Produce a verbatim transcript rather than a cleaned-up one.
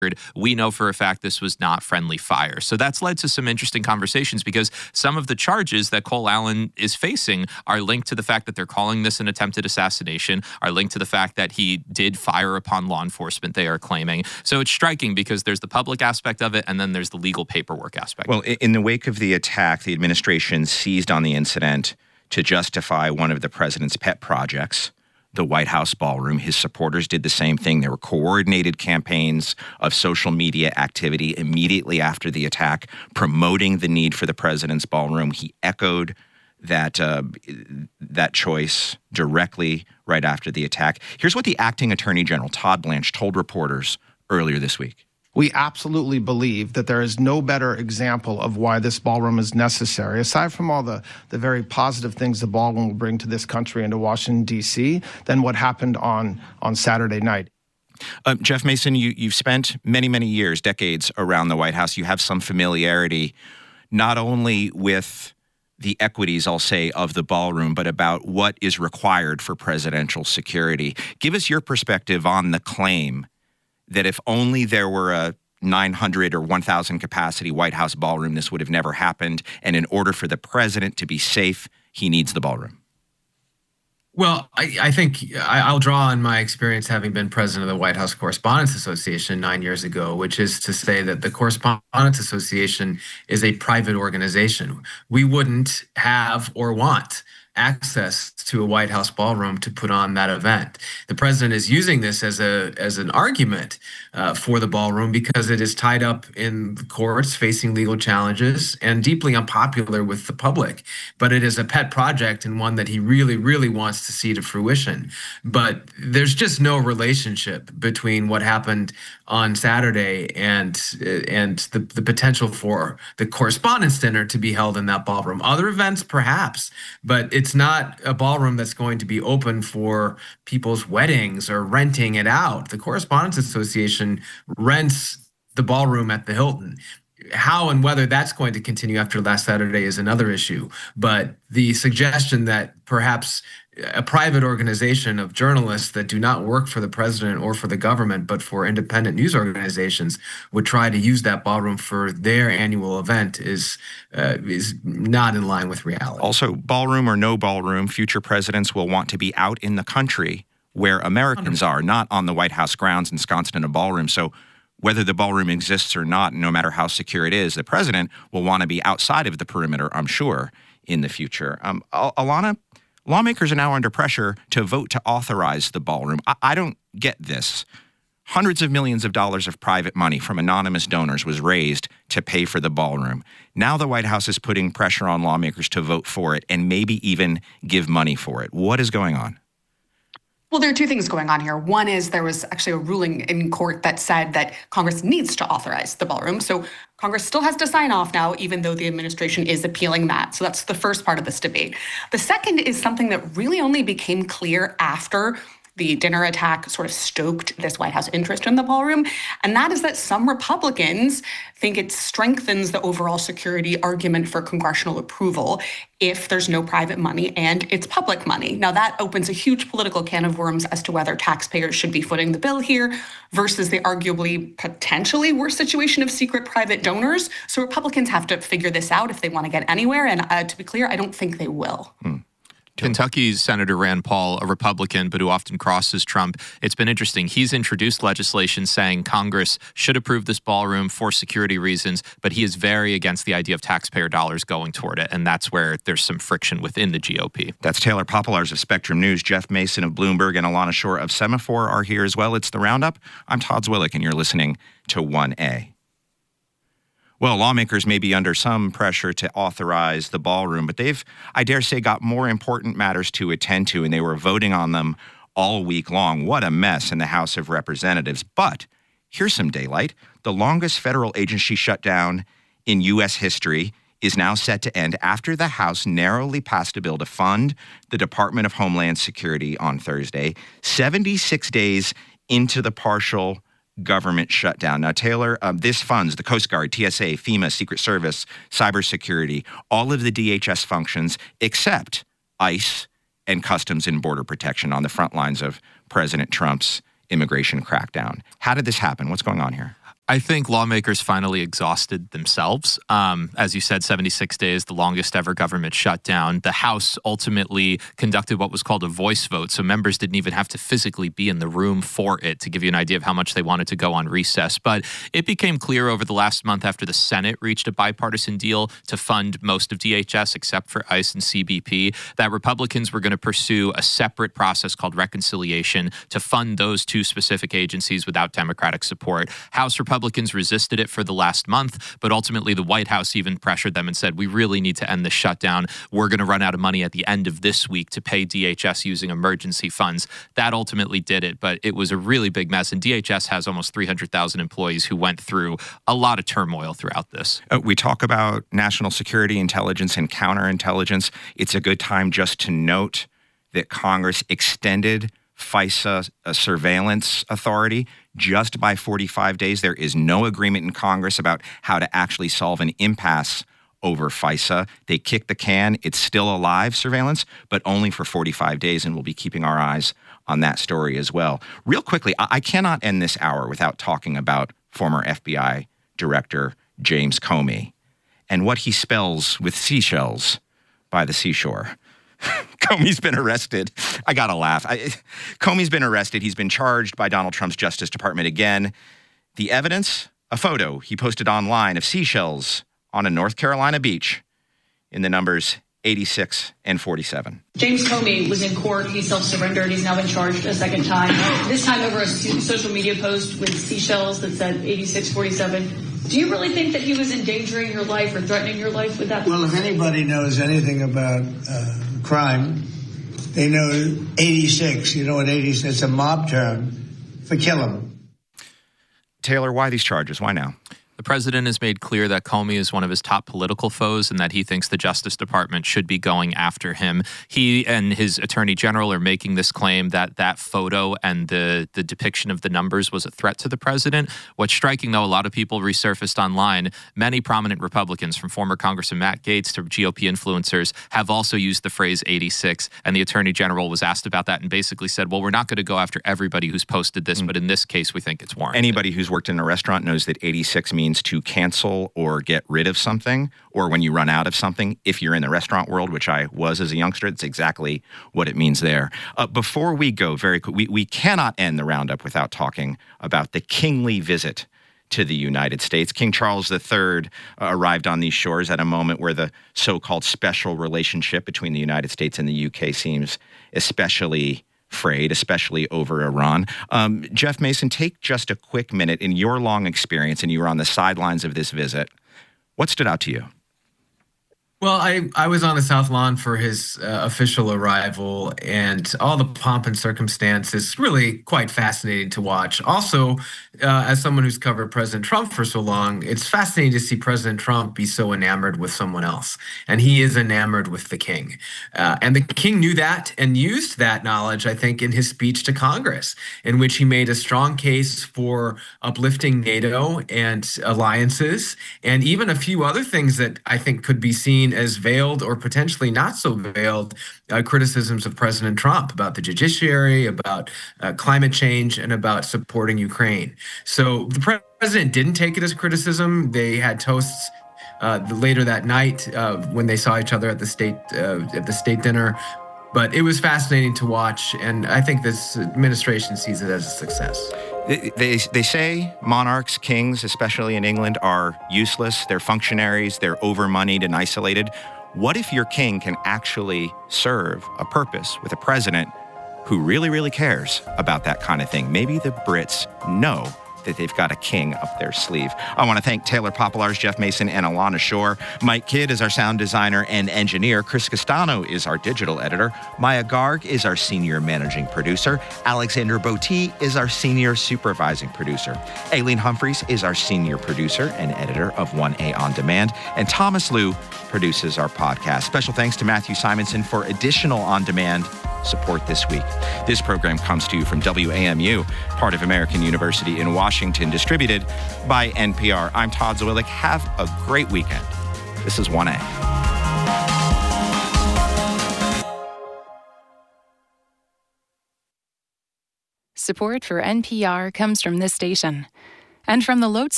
we know for a fact this was not friendly fire. So that's led to some interesting conversations because some of the charges that Cole Allen is facing are linked to the fact that they're calling this an attempted assassination, are linked to the fact that he did fire upon law enforcement, they are claiming. So it's striking because there's the public aspect of it and then there's the legal paperwork aspect. Well, in the wake of the attack, the administration seized on the incident to justify one of the president's pet projects, the White House ballroom. His supporters did the same thing. There were coordinated campaigns of social media activity immediately after the attack, promoting the need for the president's ballroom. He echoed that uh, that choice directly right after the attack. Here's what the acting attorney general, Todd Blanche, told reporters earlier this week. We absolutely believe that there is no better example of why this ballroom is necessary, aside from all the, the very positive things the ballroom will bring to this country and to Washington, D C, than what happened on, on Saturday night. Uh, Jeff Mason, you, you've spent many, many years, decades around the White House. You have some familiarity not only with the equities, I'll say, of the ballroom, but about what is required for presidential security. Give us your perspective on the claim that if only there were a nine hundred or one thousand capacity White House ballroom, this would have never happened. And in order for the president to be safe, he needs the ballroom. Well, I, I think I, I'll draw on my experience having been president of the White House Correspondents Association nine years ago, which is to say that the Correspondents Association is a private organization. We wouldn't have or want access to a White House ballroom to put on that event. The president is using this as a as an argument uh, for the ballroom because it is tied up in the courts, facing legal challenges, and deeply unpopular with the public. But it is a pet project and one that he really, really wants to see to fruition. But there's just no relationship between what happened on Saturday and and the, the potential for the Correspondents' Dinner to be held in that ballroom. Other events, perhaps, but it's not a ballroom that's going to be open for people's weddings or renting it out. The Correspondents Association rents the ballroom at the Hilton. How and whether that's going to continue after last Saturday is another issue. But the suggestion that perhaps a private organization of journalists that do not work for the president or for the government, but for independent news organizations, would try to use that ballroom for their annual event is uh, is not in line with reality. Also, ballroom or no ballroom, future presidents will want to be out in the country where Americans are, not on the White House grounds ensconced in a ballroom. So whether the ballroom exists or not, no matter how secure it is, the president will want to be outside of the perimeter, I'm sure, in the future. Um, Al- Alana, lawmakers are now under pressure to vote to authorize the ballroom. I, I don't get this. Hundreds of millions of dollars of private money from anonymous donors was raised to pay for the ballroom. Now the White House is putting pressure on lawmakers to vote for it and maybe even give money for it. What is going on? Well, there are two things going on here. One is there was actually a ruling in court that said that Congress needs to authorize the ballroom. So Congress still has to sign off now, even though the administration is appealing that. So that's the first part of this debate. The second is something that really only became clear after the dinner attack sort of stoked this White House interest in the ballroom. And that is that some Republicans think it strengthens the overall security argument for congressional approval if there's no private money and it's public money. Now, that opens a huge political can of worms as to whether taxpayers should be footing the bill here versus the arguably potentially worse situation of secret private donors. So Republicans have to figure this out if they want to get anywhere. And uh, to be clear, I don't think they will. Hmm. Kentucky's Senator Rand Paul, a Republican, but who often crosses Trump, it's been interesting. He's introduced legislation saying Congress should approve this ballroom for security reasons, but he is very against the idea of taxpayer dollars going toward it, and that's where there's some friction within the G O P. That's Taylor Popolars of Spectrum News. Jeff Mason of Bloomberg and Alana Shore of Semaphore are here as well. It's The Roundup. I'm Todd Zwillich, and you're listening to one A. Well, lawmakers may be under some pressure to authorize the ballroom, but they've, I dare say, got more important matters to attend to, and they were voting on them all week long. What a mess in the House of Representatives. But here's some daylight. The longest federal agency shutdown in U S history is now set to end after the House narrowly passed a bill to fund the Department of Homeland Security on Thursday, seventy-six days into the partial government shutdown. Now, Taylor, um, this funds the Coast Guard, T S A, FEMA, Secret Service, cybersecurity, all of the D H S functions except ICE and Customs and Border Protection on the front lines of President Trump's immigration crackdown. How did this happen? What's going on here? I think lawmakers finally exhausted themselves. Um, as you said, seventy-six days, the longest ever government shutdown. The House ultimately conducted what was called a voice vote, so members didn't even have to physically be in the room for it, to give you an idea of how much they wanted to go on recess. But it became clear over the last month, after the Senate reached a bipartisan deal to fund most of D H S except for ICE and C B P, that Republicans were going to pursue a separate process called reconciliation to fund those two specific agencies without Democratic support. House Republicans Republicans resisted it for the last month, but ultimately the White House even pressured them and said, we really need to end this shutdown. We're going to run out of money at the end of this week to pay D H S using emergency funds. That ultimately did it, but it was a really big mess. And D H S has almost three hundred thousand employees who went through a lot of turmoil throughout this. Uh, we talk about national security, intelligence, and counterintelligence. It's a good time just to note that Congress extended FISA uh, surveillance authority just by forty-five days. There is no agreement in Congress about how to actually solve an impasse over FISA. They kicked the can. It's still alive, surveillance, but only for forty-five days, and we'll be keeping our eyes on that story as well. Real quickly, I, I cannot end this hour without talking about former F B I Director James Comey and what he spells with seashells by the seashore. Comey's been arrested. I gotta laugh. I, Comey's been arrested. He's been charged by Donald Trump's Justice Department again. The evidence? A photo he posted online of seashells on a North Carolina beach in the numbers eighty-six and forty-seven. James Comey was in court. He self-surrendered. He's now been charged a second time, this time over a social media post with seashells that said eighty-six forty-seven. Do you really think that he was endangering your life or threatening your life with that? Well, if anybody knows anything about uh, crime, they know eighty-six. You know what eighty-six is? It's a mob term for kill him. Taylor, why these charges? Why now? The president has made clear that Comey is one of his top political foes and that he thinks the Justice Department should be going after him. He and his attorney general are making this claim that that photo and the, the depiction of the numbers was a threat to the president. What's striking, though, a lot of people resurfaced online. Many prominent Republicans, from former Congressman Matt Gaetz to G O P influencers, have also used the phrase eighty-six. And the attorney general was asked about that and basically said, well, we're not going to go after everybody who's posted this, mm. but in this case, we think it's warranted. Anybody who's worked in a restaurant knows that eighty-six means to cancel or get rid of something, or when you run out of something. If you're in the restaurant world, which I was as a youngster, it's exactly what it means there. Uh, before we go, very quick, we, we cannot end the roundup without talking about the kingly visit to the United States. King Charles the Third uh, arrived on these shores at a moment where the so-called special relationship between the United States and the U K seems especially frayed, especially over Iran. Um, Jeff Mason, take just a quick minute. In your long experience, and you were on the sidelines of this visit, what stood out to you? Well, I, I was on the South Lawn for his uh, official arrival, and all the pomp and circumstance is really quite fascinating to watch. Also, uh, as someone who's covered President Trump for so long, it's fascinating to see President Trump be so enamored with someone else. And he is enamored with the king. Uh, and the king knew that and used that knowledge, I think, in his speech to Congress, in which he made a strong case for uplifting NATO and alliances, and even a few other things that I think could be seen as veiled or potentially not so veiled uh, criticisms of President Trump about the judiciary, about uh, climate change, and about supporting Ukraine. So the pre- president didn't take it as criticism. They had toasts uh, later that night uh, when they saw each other at the state uh, at the state dinner. But it was fascinating to watch, and I think this administration sees it as a success. They, they, they say monarchs, kings, especially in England, are useless. They're functionaries. They're over-moneyed and isolated. What if your king can actually serve a purpose with a president who really, really cares about that kind of thing? Maybe the Brits know that they've got a king up their sleeve. I want to thank Taylor Popolars, Jeff Mason, and Alana Shore. Mike Kidd is our sound designer and engineer. Chris Castano is our digital editor. Maya Garg is our senior managing producer. Alexander Botti is our senior supervising producer. Aileen Humphreys is our senior producer and editor of one A On Demand. And Thomas Liu produces our podcast. Special thanks to Matthew Simonson for additional on-demand support this week. This program comes to you from W A M U, part of American University in Washington, distributed by N P R. I'm Todd Zwillich. Have a great weekend. This is one A. Support for N P R comes from this station and from the Lodestar